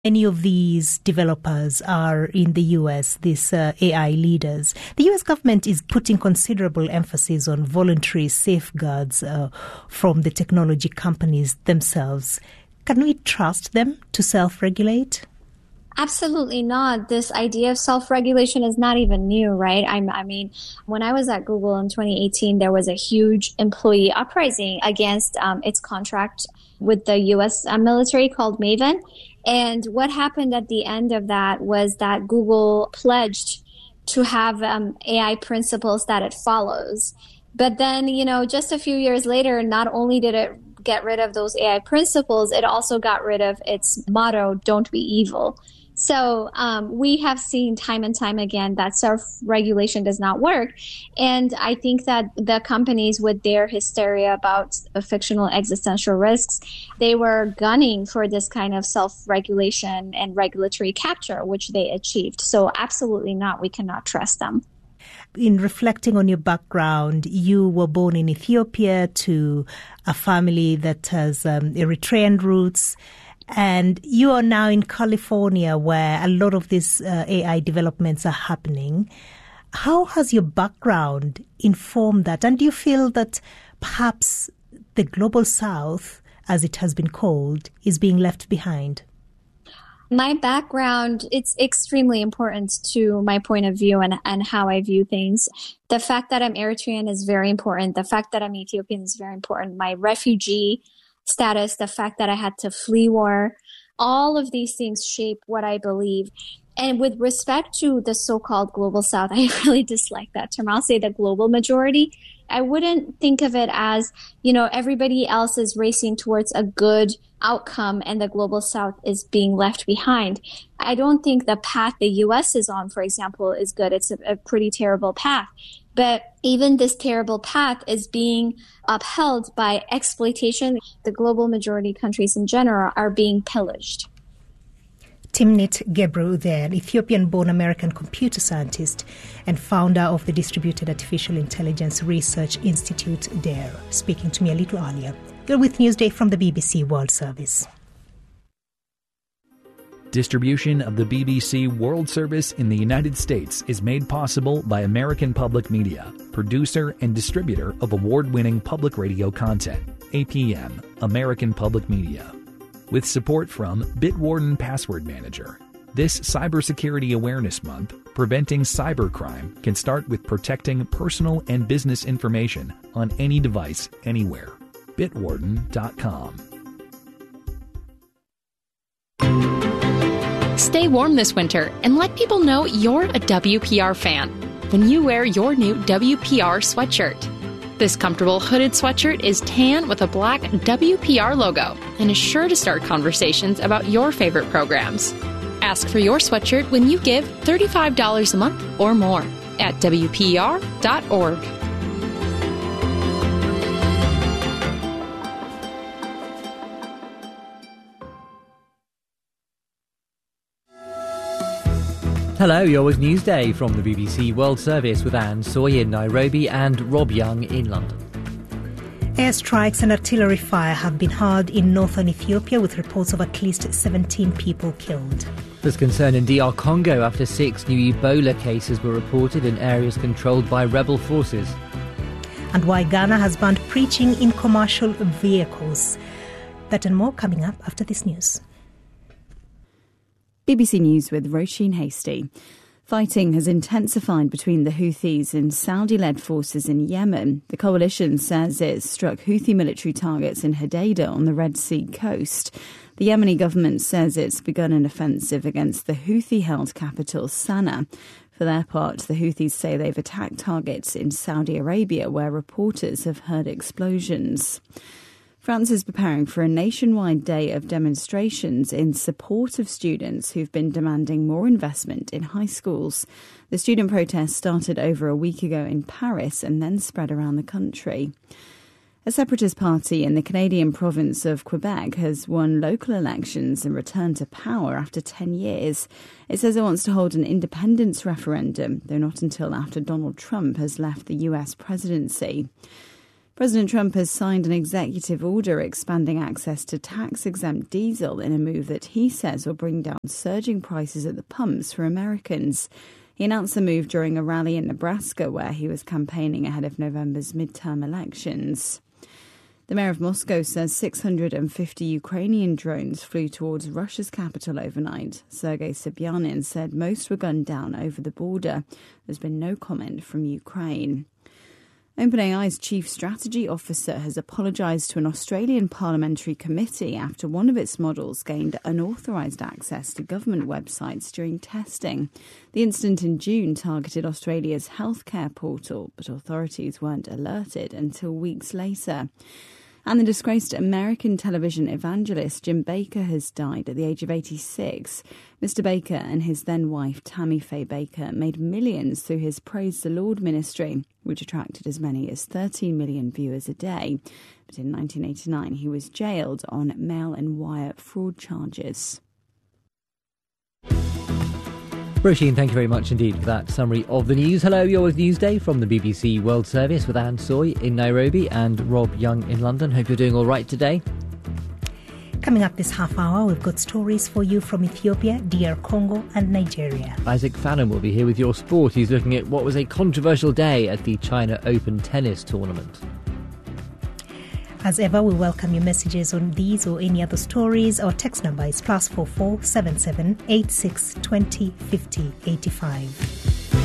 Many of these developers are in the US, these AI leaders. The US government is putting considerable emphasis on voluntary safeguards from the technology companies themselves. Can we trust them to self-regulate? Absolutely not. This idea of self-regulation is not even new, right? I mean, when I was at Google in 2018, there was a huge employee uprising against its contract with the U.S. military called Maven. And what happened at the end of that was that Google pledged to have AI principles that it follows. But then, just a few years later, not only did it get rid of those AI principles, it also got rid of its motto, "Don't be evil." So we have seen time and time again that self-regulation does not work. And I think that the companies, with their hysteria about fictional existential risks, they were gunning for this kind of self-regulation and regulatory capture, which they achieved. So absolutely not. We cannot trust them. In reflecting on your background, you were born in Ethiopia to a family that has Eritrean roots. And you are now in California, where a lot of these AI developments are happening. How has your background informed that? And do you feel that perhaps the global South, as it has been called, is being left behind? My background, it's extremely important to my point of view and how I view things. The fact that I'm Eritrean is very important. The fact that I'm Ethiopian is very important. My refugee status, the fact that I had to flee war, all of these things shape what I believe. And with respect to the so-called global South, I really dislike that term. I'll say the global majority. I wouldn't think of it as, everybody else is racing towards a good outcome and the global South is being left behind. I don't think the path the U.S. is on, for example, is good. It's a pretty terrible path. But even this terrible path is being upheld by exploitation. The global majority countries in general are being pillaged. Timnit Gebru there, Ethiopian-born American computer scientist and founder of the Distributed Artificial Intelligence Research Institute, DARE, speaking to me a little earlier. You're with Newsday from the BBC World Service. Distribution of the BBC World Service in the United States is made possible by American Public Media, producer and distributor of award-winning public radio content, APM, American Public Media. With support from Bitwarden Password Manager. This Cybersecurity Awareness Month, preventing cybercrime can start with protecting personal and business information on any device, anywhere. Bitwarden.com. Stay warm this winter and let people know you're a WPR fan when you wear your new WPR sweatshirt. This comfortable hooded sweatshirt is tan with a black WPR logo and is sure to start conversations about your favorite programs. Ask for your sweatshirt when you give $35 a month or more at WPR.org. Hello, you're with Newsday from the BBC World Service with Anne Soy in Nairobi and Rob Young in London. Airstrikes and artillery fire have been heard in northern Ethiopia, with reports of at least 17 people killed. There's concern in DR Congo after 6 new Ebola cases were reported in areas controlled by rebel forces. And why Ghana has banned preaching in commercial vehicles. That and more coming up after this news. BBC News with Roisin Hasty. Fighting has intensified between the Houthis and Saudi-led forces in Yemen. The coalition says it struck Houthi military targets in Hodeidah on the Red Sea coast. The Yemeni government says it's begun an offensive against the Houthi-held capital, Sana'a. For their part, the Houthis say they've attacked targets in Saudi Arabia, where reporters have heard explosions. France is preparing for a nationwide day of demonstrations in support of students who've been demanding more investment in high schools. The student protest started over a week ago in Paris and then spread around the country. A separatist party in the Canadian province of Quebec has won local elections and returned to power after 10 years. It says it wants to hold an independence referendum, though not until after Donald Trump has left the US presidency. President Trump has signed an executive order expanding access to tax-exempt diesel in a move that he says will bring down surging prices at the pumps for Americans. He announced the move during a rally in Nebraska where he was campaigning ahead of November's midterm elections. The mayor of Moscow says 650 Ukrainian drones flew towards Russia's capital overnight. Sergei Sobyanin said most were gunned down over the border. There's been no comment from Ukraine. OpenAI's chief strategy officer has apologised to an Australian parliamentary committee after one of its models gained unauthorised access to government websites during testing. The incident in June targeted Australia's healthcare portal, but authorities weren't alerted until weeks later. And the disgraced American television evangelist Jim Bakker has died at the age of 86. Mr. Bakker and his then-wife Tammy Faye Bakker made millions through his Praise the Lord ministry, which attracted as many as 13 million viewers a day. But in 1989, he was jailed on mail-and-wire fraud charges. Roisin, thank you very much indeed for that summary of the news. Hello, you're with Newsday from the BBC World Service with Anne Soy in Nairobi and Rob Young in London. Hope you're doing all right today. Coming up this half hour, we've got stories for you from Ethiopia, DR Congo and Nigeria. Isaac Fannin will be here with your sport. He's looking at what was a controversial day at the China Open tennis tournament. As ever, we welcome your messages on these or any other stories. Our text number is +44 77 86 20 50 85.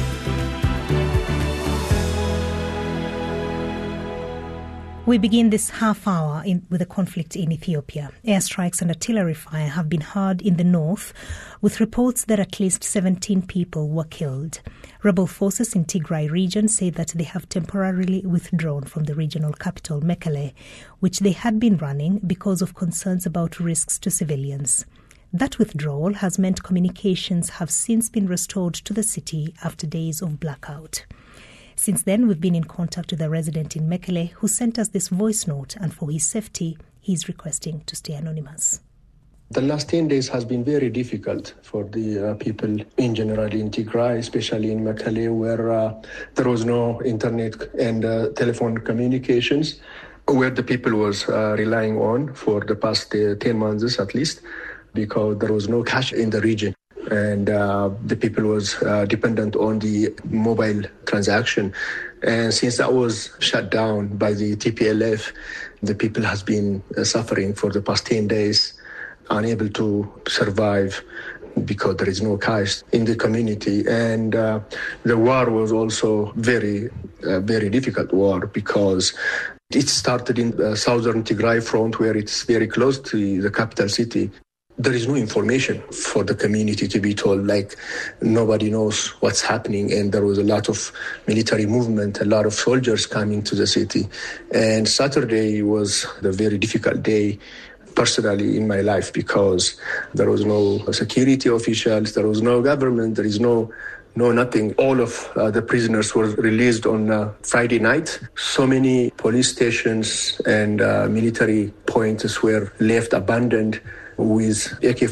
We begin this half hour with a conflict in Ethiopia. Airstrikes and artillery fire have been heard in the north, with reports that at least 17 people were killed. Rebel forces in Tigray region say that they have temporarily withdrawn from the regional capital, Mekelle, which they had been running because of concerns about risks to civilians. That withdrawal has meant communications have since been restored to the city after days of blackout. Since then, we've been in contact with a resident in Mekelle who sent us this voice note, and for his safety, he's requesting to stay anonymous. The last 10 days has been very difficult for the people in general in Tigray, especially in Mekelle, where there was no internet and telephone communications, where the people was relying on for the past 10 months at least, because there was no cash in the region. And the people was dependent on the mobile transaction. And since that was shut down by the TPLF, the people has been suffering for the past 10 days, unable to survive because there is no cash in the community. And the war was also very difficult war because it started in the southern Tigray front, where it's very close to the capital city. There is no information for the community to be told, like nobody knows what's happening. And there was a lot of military movement, a lot of soldiers coming to the city. And Saturday was a very difficult day personally in my life because there was no security officials, there was no government, there is no nothing. All of the prisoners were released on Friday night. So many police stations and military points were left abandoned with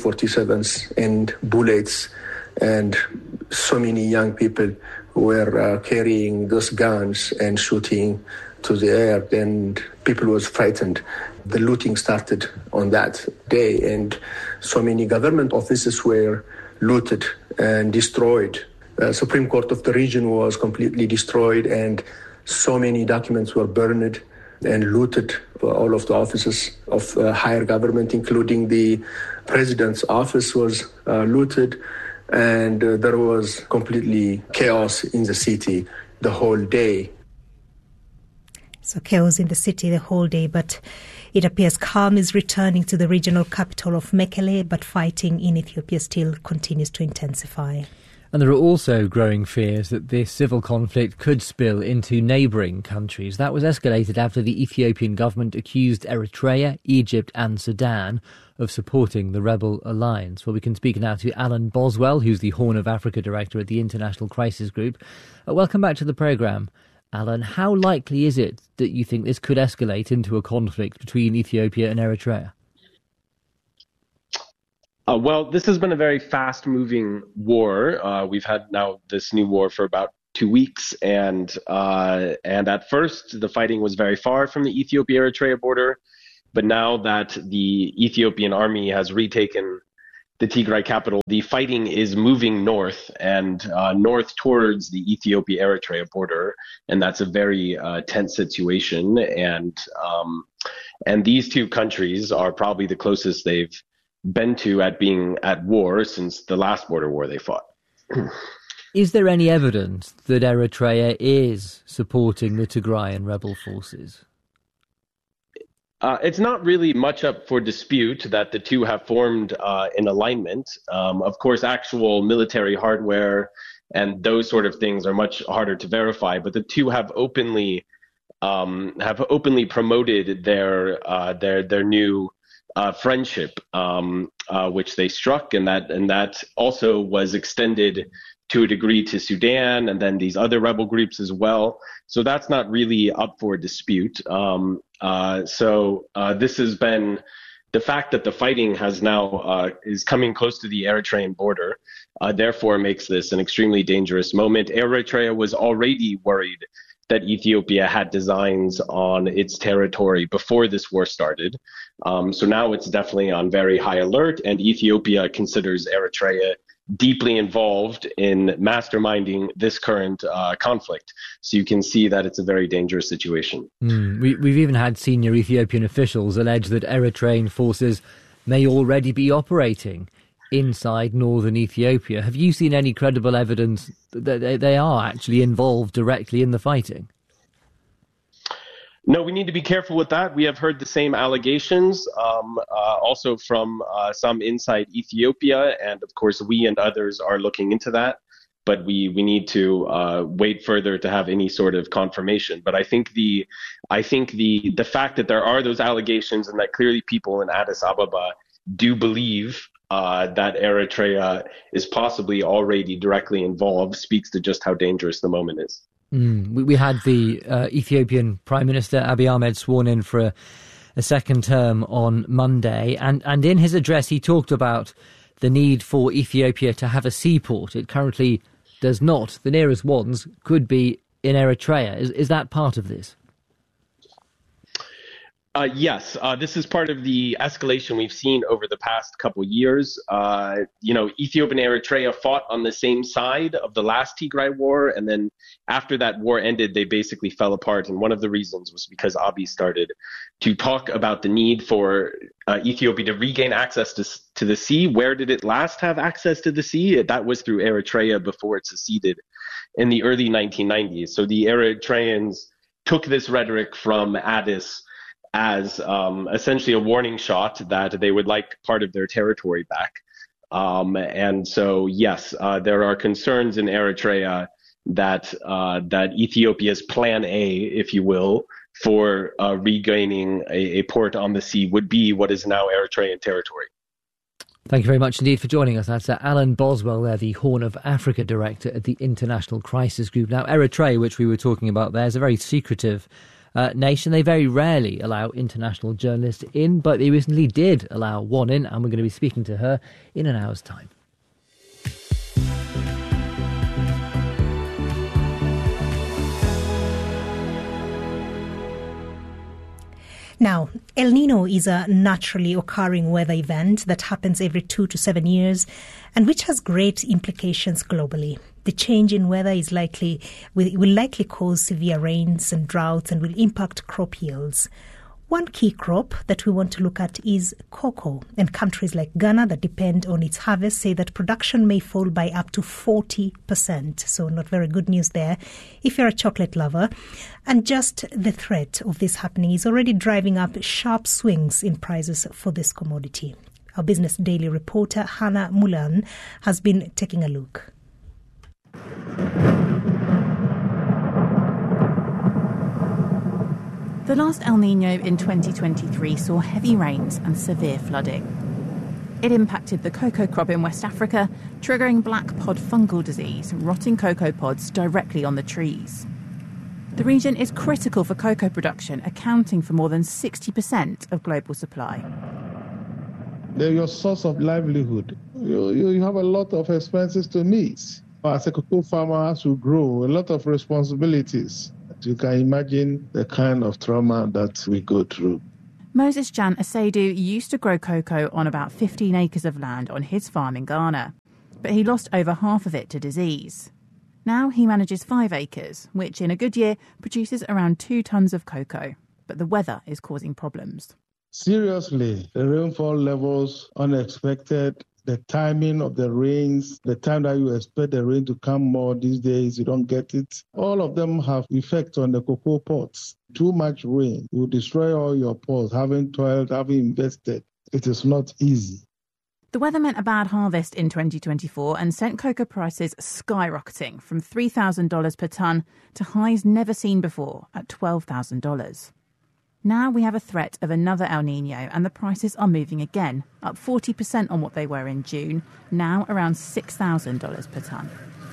AK-47s and bullets, and so many young people were carrying those guns and shooting to the air, and people was frightened. The looting started on that day, and so many government offices were looted and destroyed. The Supreme Court of the region was completely destroyed, and so many documents were burned and looted. All of the offices of higher government, including the president's office, was looted, and there was completely chaos in the city the whole day. So chaos in the city the whole day, but it appears calm is returning to the regional capital of Mekelle, but fighting in Ethiopia still continues to intensify. And there are also growing fears that this civil conflict could spill into neighbouring countries. That was escalated after the Ethiopian government accused Eritrea, Egypt and Sudan of supporting the rebel alliance. Well, we can speak now to Alan Boswell, who's the Horn of Africa Director at the International Crisis Group. Welcome back to the programme. Alan, how likely is it that you think this could escalate into a conflict between Ethiopia and Eritrea? Well, this has been a very fast-moving war. We've had now this new war for about 2 weeks, and at first the fighting was very far from the Ethiopia-Eritrea border, but now that the Ethiopian army has retaken the Tigray capital, the fighting is moving north and north towards the Ethiopia-Eritrea border, and that's a very tense situation. And these two countries are probably the closest they've been to at being at war since the last border war they fought. Is there any evidence that Eritrea is supporting the Tigrayan rebel forces? It's not really much up for dispute that the two have formed in alignment. Of course, actual military hardware and those sort of things are much harder to verify, but the two have openly promoted their new friendship, which they struck, and that also was extended to a degree to Sudan and then these other rebel groups as well. So that's not really up for dispute. So this has been the fact that the fighting has now is coming close to the Eritrean border, therefore makes this an extremely dangerous moment. Eritrea was already worried that Ethiopia had designs on its territory before this war started. So now it's definitely on very high alert, and Ethiopia considers Eritrea deeply involved in masterminding this current conflict. So you can see that it's a very dangerous situation. We've even had senior Ethiopian officials allege that Eritrean forces may already be operating inside northern Ethiopia. Have you seen any credible evidence that they are actually involved directly in the fighting? No, we need to be careful with that. We have heard the same allegations, also from some inside Ethiopia, and of course we and others are looking into that. But we need to wait further to have any sort of confirmation. But I think the fact that there are those allegations and that clearly people in Addis Ababa do believe that Eritrea is possibly already directly involved speaks to just how dangerous the moment is. We had the Ethiopian Prime Minister Abiy Ahmed sworn in for a second term on Monday, and in his address he talked about the need for Ethiopia to have a seaport. It currently does not. The nearest ones could be in Eritrea. Is that part of this? Yes, this is part of the escalation we've seen over the past couple years. Ethiopia and Eritrea fought on the same side of the last Tigray war, and then after that war ended, they basically fell apart. And one of the reasons was because Abiy started to talk about the need for Ethiopia to regain access to the sea. Where did it last have access to the sea? That was through Eritrea before it seceded in the early 1990s. So the Eritreans took this rhetoric from Addis as essentially a warning shot that they would like part of their territory back. And so, yes, there are concerns in Eritrea that Ethiopia's plan A, if you will, for regaining a port on the sea would be what is now Eritrean territory. Thank you very much indeed for joining us. That's Alan Boswell there, the Horn of Africa Director at the International Crisis Group. Now, Eritrea, which we were talking about there, is a very secretive nation. They very rarely allow international journalists in, but they recently did allow one in, and we're going to be speaking to her in an hour's time. Now, El Nino is a naturally occurring weather event that happens every 2 to 7 years and which has great implications globally. The change in weather will likely cause severe rains and droughts and will impact crop yields. One key crop that we want to look at is cocoa, and countries like Ghana that depend on its harvest say that production may fall by up to 40%. So not very good news there if you're a chocolate lover. And just the threat of this happening is already driving up sharp swings in prices for this commodity. Our Business Daily reporter Hannah Mulan has been taking a look. The last El Nino in 2023 saw heavy rains and severe flooding. It impacted the cocoa crop in West Africa, triggering black pod fungal disease, rotting cocoa pods directly on the trees. The region is critical for cocoa production, accounting for more than 60% of global supply. They're your source of livelihood. You have a lot of expenses to meet. As a cocoa farmer, as we grow, a lot of responsibilities. You can imagine the kind of trauma that we go through. Moses Jan Asedu used to grow cocoa on about 15 acres of land on his farm in Ghana, but he lost over half of it to disease. Now he manages 5 acres, which in a good year produces around 2 tons of cocoa, but the weather is causing problems. Seriously, the rainfall levels, unexpected, the timing of the rains, the time that you expect the rain to come more these days, you don't get it. All of them have effect on the cocoa pods. Too much rain will destroy all your pods, having toiled, having invested. It is not easy. The weather meant a bad harvest in 2024 and sent cocoa prices skyrocketing from $3,000 per tonne to highs never seen before at $12,000. Now we have a threat of another El Niño and the prices are moving again, up 40% on what they were in June, now around $6,000 per tonne.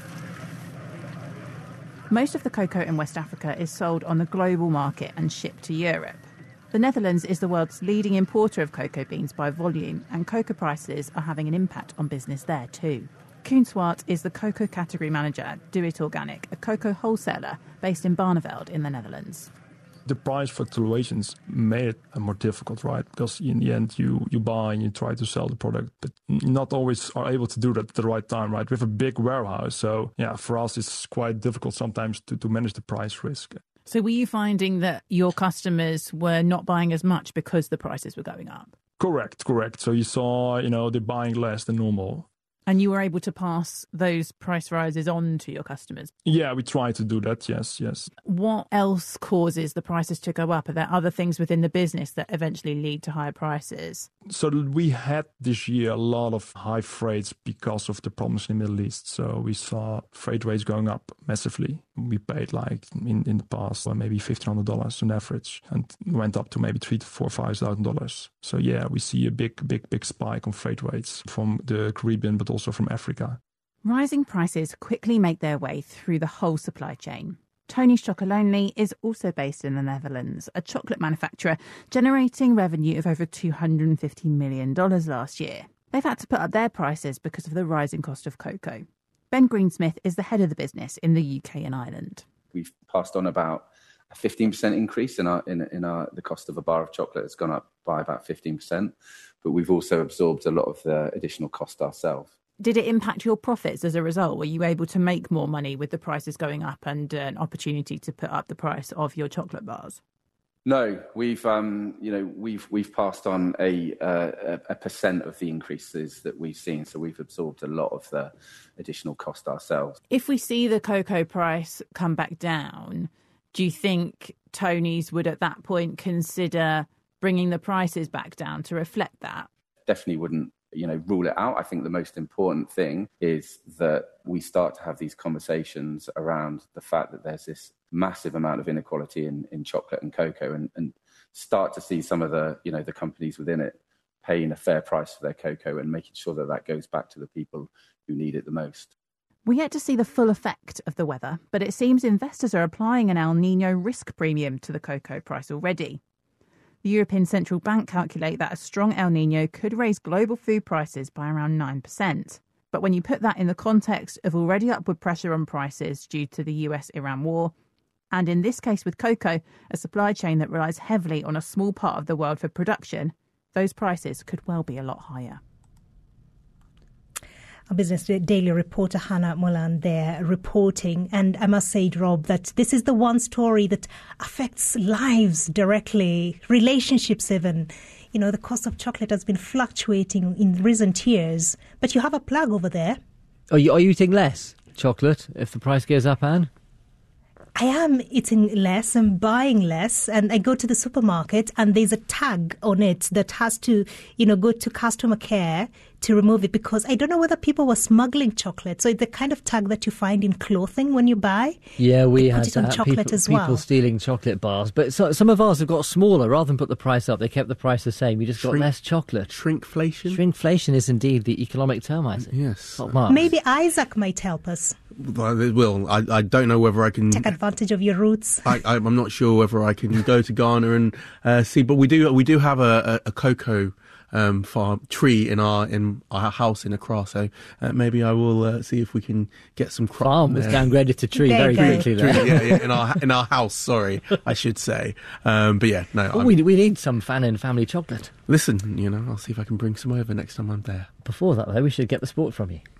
Most of the cocoa in West Africa is sold on the global market and shipped to Europe. The Netherlands is the world's leading importer of cocoa beans by volume, and cocoa prices are having an impact on business there too. Koen Swart is the cocoa category manager at Do It Organic, a cocoa wholesaler based in Barneveld in the Netherlands. The price fluctuations made it more difficult, right? Because in the end, you buy and you try to sell the product, but you not always are able to do that at the right time, right? We have a big warehouse. So, yeah, for us, it's quite difficult sometimes to manage the price risk. So were you finding that your customers were not buying as much because the prices were going up? Correct. So you saw, they're buying less than normal. And you were able to pass those price rises on to your customers? Yeah, we try to do that, yes. What else causes the prices to go up? Are there other things within the business that eventually lead to higher prices? So we had this year a lot of high freights because of the problems in the Middle East. So we saw freight rates going up massively. We paid like in the past maybe $1,500 on average and went up to maybe $3,000 to $5,000. So yeah, we see a big spike on freight rates from the Caribbean, but also from Africa. Rising prices quickly make their way through the whole supply chain. Tony's Chocolonely is also based in the Netherlands, a chocolate manufacturer generating revenue of over $250 million last year. They've had to put up their prices because of the rising cost of cocoa. Ben Greensmith is the head of the business in the UK and Ireland. We've passed on about a 15% increase in the cost of a bar of chocolate. It's gone up by about 15%, but we've also absorbed a lot of the additional cost ourselves. Did it impact your profits as a result? Were you able to make more money with the prices going up and an opportunity to put up the price of your chocolate bars? No, we've passed on a percent of the increases that we've seen, so we've absorbed a lot of the additional cost ourselves. If we see the cocoa price come back down, do you think Tony's would at that point consider bringing the prices back down to reflect that? Definitely wouldn't rule it out. I think the most important thing is that we start to have these conversations around the fact that there's this massive amount of inequality in chocolate and cocoa and start to see some of the companies within it paying a fair price for their cocoa and making sure that goes back to the people who need it the most. We're yet to see the full effect of the weather, but it seems investors are applying an El Niño risk premium to the cocoa price already. The European Central Bank calculate that a strong El Niño could raise global food prices by around 9%. But when you put that in the context of already upward pressure on prices due to the US-Iran war, and in this case with cocoa, a supply chain that relies heavily on a small part of the world for production, those prices could well be a lot higher. Our Business Daily reporter Hannah Molan there reporting. And I must say, Rob, that this is the one story that affects lives directly, relationships even. The cost of chocolate has been fluctuating in recent years. But you have a plug over there. Are you eating less chocolate if the price goes up, Anne? I am eating less and buying less, and I go to the supermarket and there's a tag on it that has to, go to customer care to remove it, because I don't know whether people were smuggling chocolate. So it's the kind of tag that you find in clothing when you buy. Yeah, we had put it on chocolate as well. People stealing chocolate bars. But some of ours have got smaller. Rather than put the price up, they kept the price the same. You just got less chocolate. Shrinkflation? Shrinkflation is indeed the economic term, I think. Yes. Maybe Isaac might help us. Well, I don't know whether I can take advantage of your roots. I'm not sure whether I can go to Ghana and see, but we do have a cocoa tree in our house in Accra. So maybe I will see if we can get some farm was downgraded to tree very quickly there. Yeah, in our house. Sorry, I should say. But yeah, no. We need some Fannin family chocolate. Listen, I'll see if I can bring some over next time I'm there. Before that, though, we should get the sport from you.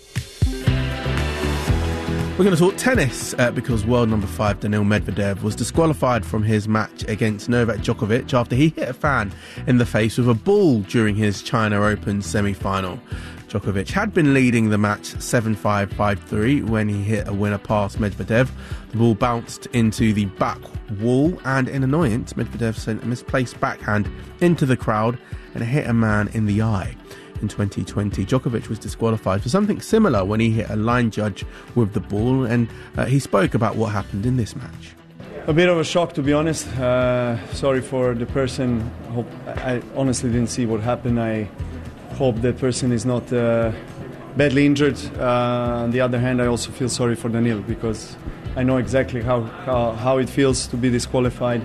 We're going to talk tennis because world number 5 Daniil Medvedev was disqualified from his match against Novak Djokovic after he hit a fan in the face with a ball during his China Open semi-final. Djokovic had been leading the match 7-5, 5-3 when he hit a winner past Medvedev. The ball bounced into the back wall and in annoyance, Medvedev sent a misplaced backhand into the crowd and hit a man in the eye. In 2020, Djokovic was disqualified for something similar when he hit a line judge with the ball, and he spoke about what happened in this match. A bit of a shock, to be honest. Sorry for the person. I honestly didn't see what happened. I hope that person is not badly injured. On the other hand, I also feel sorry for Daniil because I know exactly how it feels to be disqualified.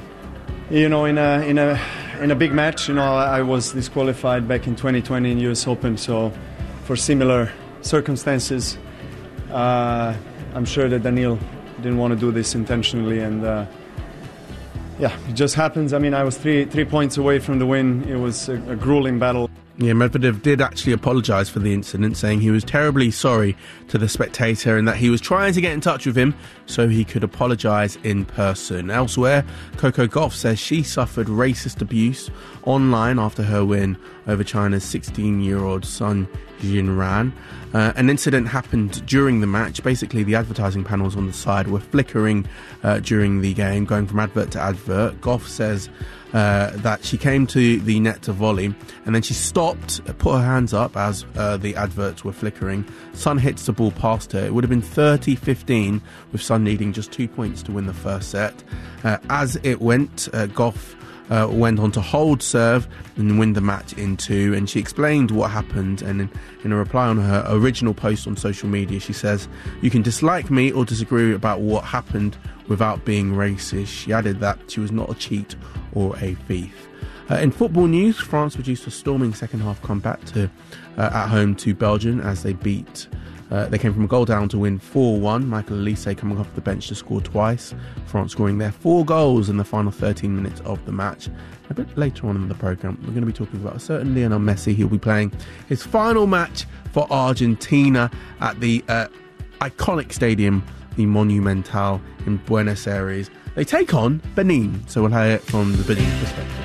In a big match, I was disqualified back in 2020 in US Open, so for similar circumstances, I'm sure that Daniil didn't want to do this intentionally, and it just happens. I mean, I was three points away from the win. It was a grueling battle. Yeah, Medvedev did actually apologise for the incident, saying he was terribly sorry to the spectator and that he was trying to get in touch with him so he could apologise in person. Elsewhere, Coco Gauff says she suffered racist abuse online after her win over China's 16-year-old Sun Jinran. An incident happened during the match. Basically, the advertising panels on the side were flickering during the game, going from advert to advert. Gauff says that she came to the net to volley and then she stopped, put her hands up as the adverts were flickering. Sun hits the ball past her. It would have been 30-15 with Sun needing just 2 points to win the first set. As it went, Gauff went on to hold serve and win the match in 2, and she explained what happened, and in a reply on her original post on social media she says, "You can dislike me or disagree about what happened without being racist." She added that she was not a cheat or a thief. In football news, France produced a storming second half comeback at home to Belgium as they they came from a goal down to win 4-1. Michael Olise coming off the bench to score twice. France scoring their 4 goals in the final 13 minutes of the match. A bit later on in the programme, we're going to be talking about a certain Lionel Messi. He'll be playing his final match for Argentina at the iconic stadium, the Monumental in Buenos Aires. They take on Benin, so we'll hear it from the Benin perspective.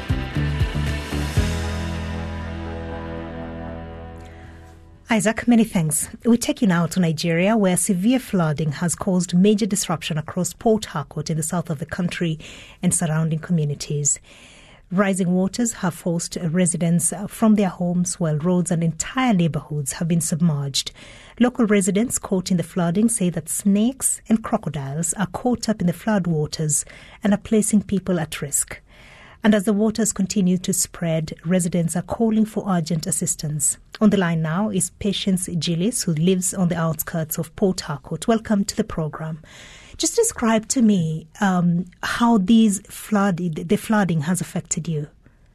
Isaac, many thanks. We take you now to Nigeria, where severe flooding has caused major disruption across Port Harcourt in the south of the country and surrounding communities. Rising waters have forced residents from their homes, while roads and entire neighborhoods have been submerged. Local residents caught in the flooding say that snakes and crocodiles are caught up in the floodwaters and are placing people at risk. And as the waters continue to spread, residents are calling for urgent assistance. On the line now is Patience Gillis, who lives on the outskirts of Port Harcourt. Welcome to the program. Just describe to me how the flooding has affected you.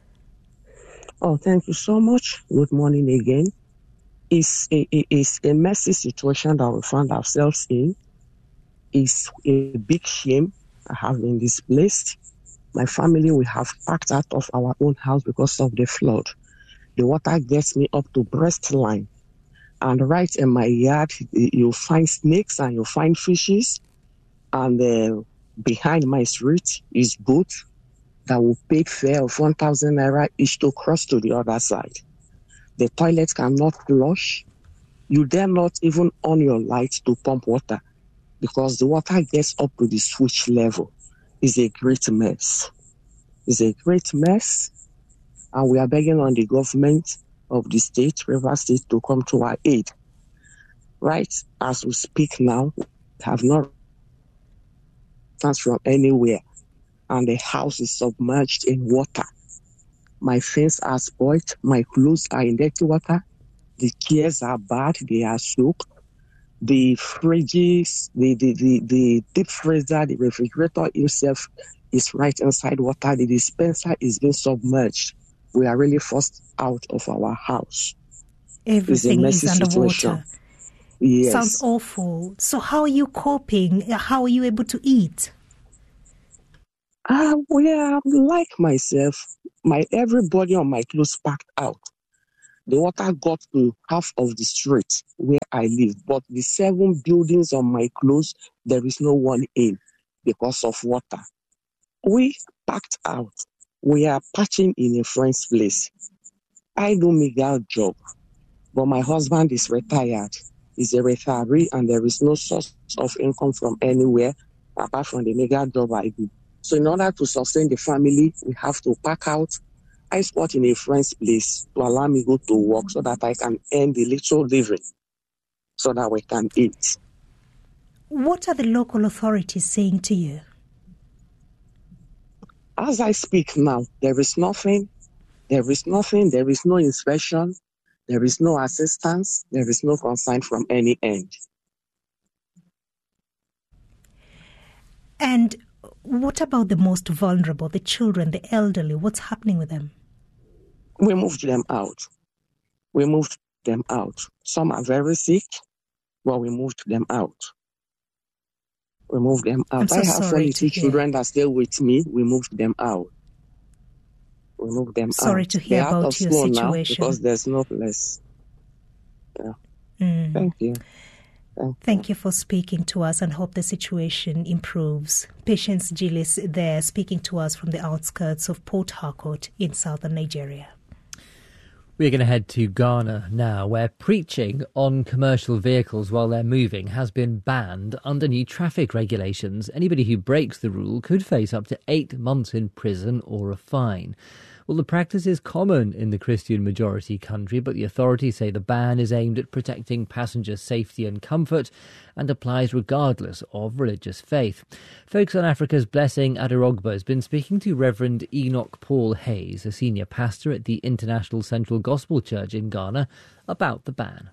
Oh, thank you so much. Good morning again. It's a messy situation that we found ourselves in. It's a big shame I have been displaced. My family, we have packed out of our own house because of the flood. The water gets me up to breast line. And right in my yard, you'll find snakes and you'll find fishes. And behind my street is boats that will pay fare of 1,000 naira each to cross to the other side. The toilets cannot flush. You dare not even on your light to pump water because the water gets up to the switch level. It's a great mess. It's a great mess. And we are begging on the government of the state, Rivers State, to come to our aid. Right as we speak now, we have not returned from anywhere. And the house is submerged in water. My fence are spoiled. My clothes are in dirty water. The chairs are bad. They are soaked. The fridges, the deep freezer, the refrigerator itself is right inside water. The dispenser is being submerged. We are really forced out of our house. Everything is underwater. Situation. Yes. Sounds awful. So how are you coping? How are you able to eat? Like myself, everybody on my clothes packed out. The water got to half of the street where I live, but the 7 buildings on my clothes, there is no one in because of water. We packed out. We are patching in a friend's place. I do Miguel job, but my husband is retired. He's a retiree and there is no source of income from anywhere apart from the Miguel job I do. So in order to sustain the family, we have to pack out. I spot in a friend's place to allow me go to work so that I can earn the little living so that we can eat. What are the local authorities saying to you? As I speak now, there is nothing. There is no inspection. There is no assistance. There is no concern from any end. And what about the most vulnerable, the children, the elderly? What's happening with them? We moved them out. Some are very sick, but we moved them out. I'm so I have 42 to children that stay with me. We moved them out. Sorry to hear about your situation. Now because there's no place. Yeah. Thank you. Thank you for speaking to us and hope the situation improves. Patience Gillis there speaking to us from the outskirts of Port Harcourt in southern Nigeria. We're going to head to Ghana now, where preaching on commercial vehicles while they're moving has been banned under new traffic regulations. Anybody who breaks the rule could face up to 8 months in prison or a fine. Well, the practice is common in the Christian majority country, but the authorities say the ban is aimed at protecting passengers' safety and comfort and applies regardless of religious faith. Focus on Africa's Blessing Adirogba has been speaking to Reverend Enoch Paul Hayes, a senior pastor at the International Central Gospel Church in Ghana, about the ban.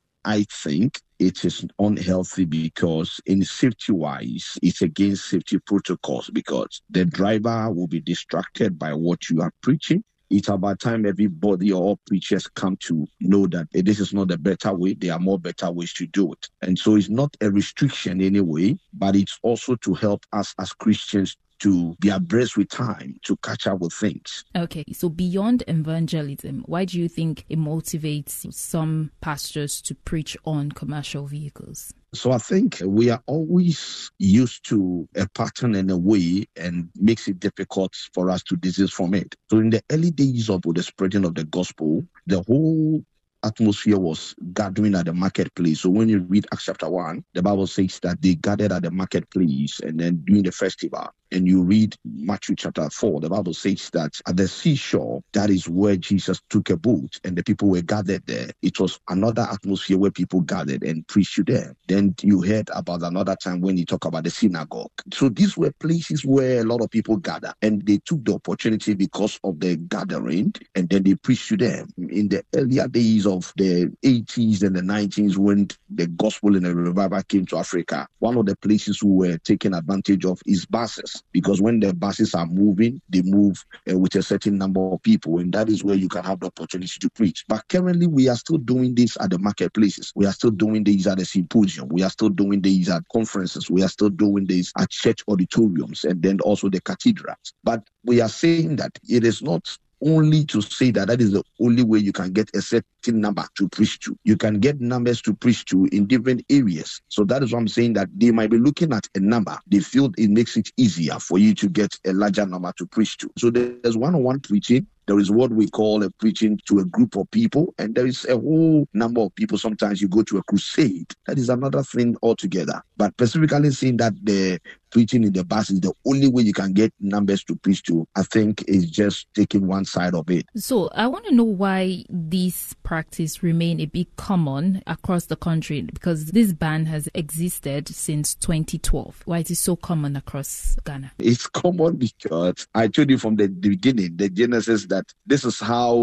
I think it is unhealthy because in safety-wise, it's against safety protocols because the driver will be distracted by what you are preaching. It's about time everybody or all preachers come to know that this is not the better way. There are more better ways to do it. And so it's not a restriction anyway, but it's also to help us as Christians to be abreast with time, to catch up with things. Okay, so beyond evangelism, why do you think it motivates some pastors to preach on commercial vehicles? So I think we are always used to a pattern and a way and makes it difficult for us to desist from it. So in the early days of the spreading of the gospel, the whole atmosphere was gathering at the marketplace. So when you read Acts chapter 1, the Bible says that they gathered at the marketplace and then during the festival. And you read Matthew chapter 4, the Bible says that at the seashore, that is where Jesus took a boat and the people were gathered there. It was another atmosphere where people gathered and preached to them. Then you heard about another time when you talk about the synagogue. So these were places where a lot of people gather and they took the opportunity because of the gathering and then they preached to them. In the earlier days of the 80s and the 90s when the gospel and the revival came to Africa, one of the places we were taking advantage of is buses. Because when the buses are moving, they move with a certain number of people, and that is where you can have the opportunity to preach. But currently, we are still doing this at the marketplaces. We are still doing this at the symposium. We are still doing this at conferences. We are still doing this at church auditoriums and then also the cathedrals. But we are saying that it is not only to say that is the only way you can get a certain number to preach to. You can get numbers to preach to in different areas. So that is why I'm saying that they might be looking at a number. They feel it makes it easier for you to get a larger number to preach to. So there's one-on-one preaching. There is what we call a preaching to a group of people, and there is a whole number of people. Sometimes you go to a crusade. That is another thing altogether. But specifically saying that the preaching in the bus is the only way you can get numbers to preach to, I think is just taking one side of it. So I want to know why this practice remain a bit common across the country, because this ban has existed since 2012. Why is it so common across Ghana? It's common because I told you from the beginning, the genesis, that this is how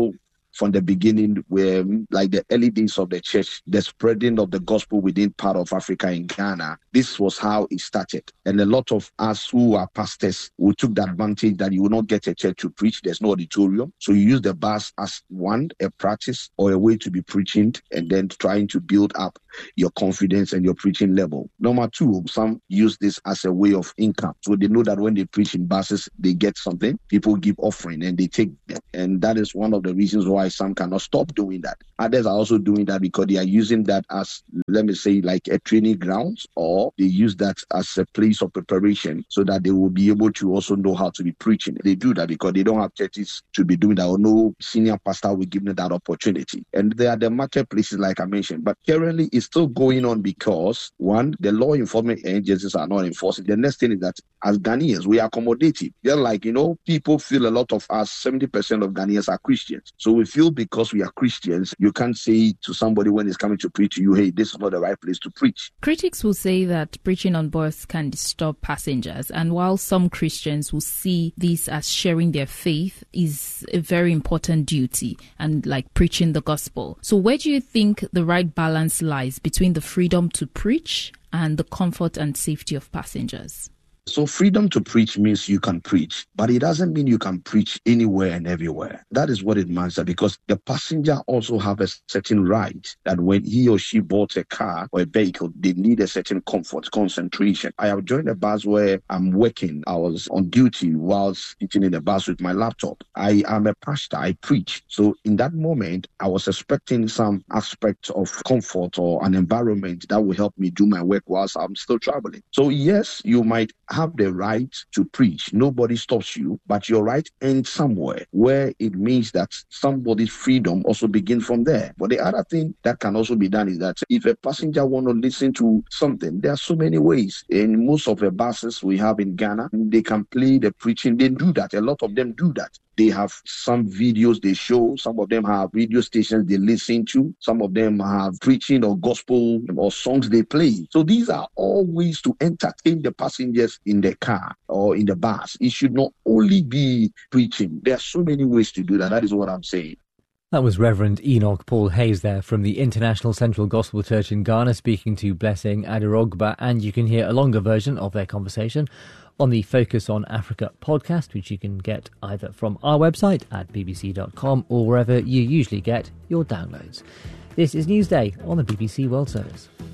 from the beginning, where like the early days of the church, the spreading of the gospel within part of Africa in Ghana, this was how it started. And a lot of us who are pastors, we took the advantage that you will not get a church to preach. There's no auditorium. So you use the bus as a practice or a way to be preaching, and then trying to build up your confidence and your preaching level. Number two, some use this as a way of income. So they know that when they preach in buses, they get something. People give offering and they take them. And that is one of the reasons why some cannot stop doing that. Others are also doing that because they are using that as, let me say, like a training grounds, or they use that as a place of preparation so that they will be able to also know how to be preaching. They do that because they don't have churches to be doing that, or no senior pastor will give them that opportunity. And there are the marketplaces like I mentioned. But currently it's still going on because, one, the law enforcement agencies are not enforcing. The next thing is that as Ghanaians, we are accommodative. They're like, people feel a lot of us, 70% of Ghanaians are Christians. So we feel because we are Christians, you can't say to somebody when he's coming to preach to you, hey, this is not the right place to preach. Critics will say that preaching on bus can disturb passengers. And while some Christians will see this as sharing their faith is a very important duty and like preaching the gospel. So where do you think the right balance lies between the freedom to preach and the comfort and safety of passengers? So freedom to preach means you can preach, but it doesn't mean you can preach anywhere and everywhere. That is what it means, because the passenger also have a certain right that when he or she bought a car or a vehicle, they need a certain comfort, concentration. I have joined a bus where I'm working. I was on duty whilst sitting in the bus with my laptop. I am a pastor. I preach. So in that moment, I was expecting some aspect of comfort or an environment that will help me do my work whilst I'm still traveling. So yes, you might have the right to preach. Nobody stops you, but your right ends somewhere, where it means that somebody's freedom also begins from there. But the other thing that can also be done is that if a passenger want to listen to something, there are so many ways. In most of the buses we have in Ghana, they can play the preaching. They do that. A lot of them do that. They have some videos they show. Some of them have radio stations they listen to. Some of them have preaching or gospel or songs they play. So these are all ways to entertain the passengers in the car or in the bus. It should not only be preaching. There are so many ways to do that. That is what I'm saying. That was Reverend Enoch Paul Hayes there from the International Central Gospel Church in Ghana speaking to Blessing Adirogba, and you can hear a longer version of their conversation on the Focus on Africa podcast, which you can get either from our website at bbc.com or wherever you usually get your downloads. This is Newsday on the BBC World Service.